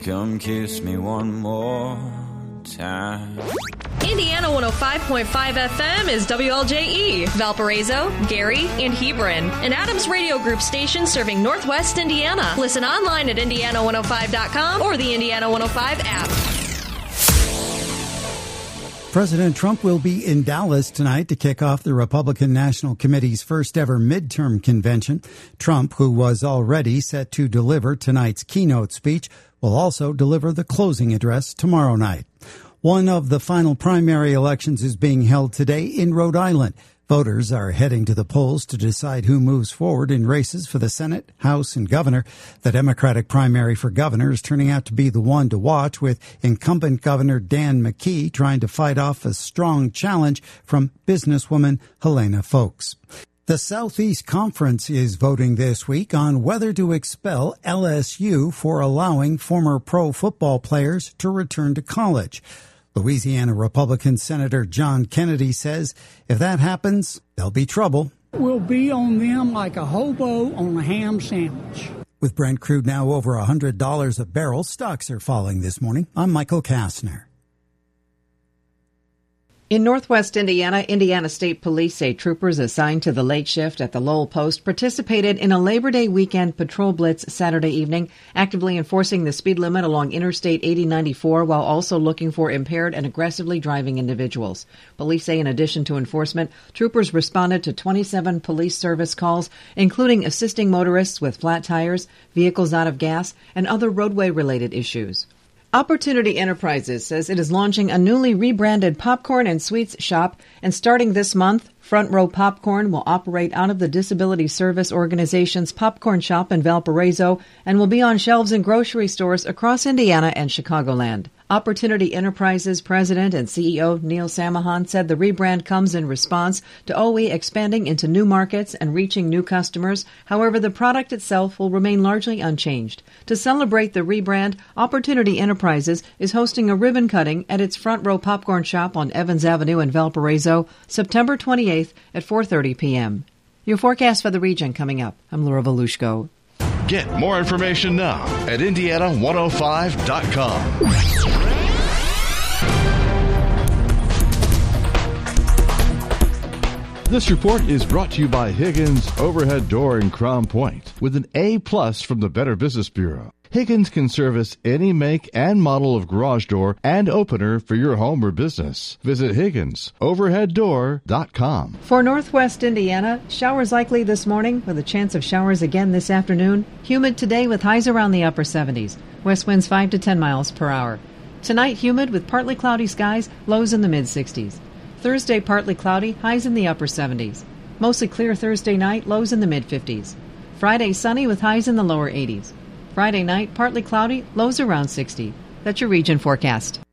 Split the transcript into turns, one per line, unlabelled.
come kiss me one more time.
Indiana 105.5 FM is WLJE, Valparaiso, Gary, and Hebron, an Adams Radio Group station serving Northwest Indiana. Listen online at Indiana105.com or the Indiana 105 app.
President Trump will be in Dallas tonight to kick off the Republican National Committee's first ever midterm convention. Trump, who was already set to deliver tonight's keynote speech, will also deliver the closing address tomorrow night. One of the final primary elections is being held today in Rhode Island. Voters are heading to the polls to decide who moves forward in races for the Senate, House, and governor. The Democratic primary for governor is turning out to be the one to watch, with incumbent Governor Dan McKee trying to fight off a strong challenge from businesswoman Helena Foulkes. The Southeast Conference is voting this week on whether to expel LSU for allowing former pro football players to return to college. Louisiana Republican Senator John Kennedy says if that happens, there'll be trouble.
We'll be on them like a hobo on a ham sandwich.
With Brent crude now over $100 a barrel, stocks are falling this morning. I'm Michael Kastner.
In northwest Indiana, Indiana State Police say troopers assigned to the late shift at the Lowell Post participated in a Labor Day weekend patrol blitz Saturday evening, actively enforcing the speed limit along Interstate 8094 while also looking for impaired and aggressively driving individuals. Police say in addition to enforcement, troopers responded to 27 police service calls, including assisting motorists with flat tires, vehicles out of gas, and other roadway-related issues. Opportunity Enterprises says it is launching a newly rebranded popcorn and sweets shop, and starting this month, Front Row Popcorn will operate out of the Disability Service Organization's popcorn shop in Valparaiso and will be on shelves in grocery stores across Indiana and Chicagoland. Opportunity Enterprises President and CEO Neil Samahan said the rebrand comes in response to OE expanding into new markets and reaching new customers. However, the product itself will remain largely unchanged. To celebrate the rebrand, Opportunity Enterprises is hosting a ribbon cutting at its Front Row Popcorn shop on Evans Avenue in Valparaiso, September 28th at 4:30 p.m. Your forecast for the region coming up. I'm Laura Volushko.
Get more information now at Indiana105.com. This report is brought to you by Higgins Overhead Door in Crown Point with an A+ from the Better Business Bureau. Higgins can service any make and model of garage door and opener for your home or business. Visit HigginsOverheadDoor.com.
For Northwest Indiana, showers likely this morning with a chance of showers again this afternoon. Humid today with highs around the upper 70s. West winds 5 to 10 miles per hour. Tonight, humid with partly cloudy skies, lows in the mid-60s. Thursday, partly cloudy, highs in the upper 70s. Mostly clear Thursday night, lows in the mid-50s. Friday, sunny with highs in the lower 80s. Friday night, partly cloudy, lows around 60. That's your region forecast.